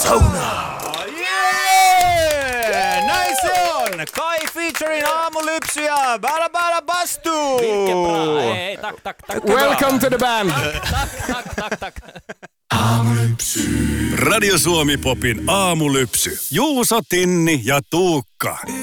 Sauna! Yeah! Näin se on! Kai featuring Aamulypsy ja Bada Bastu! Ei, tak. Welcome to the band! Tak. Aamulypsy. Radio Suomi Popin aamulypsy. Juuso, Tinni ja Tuukka.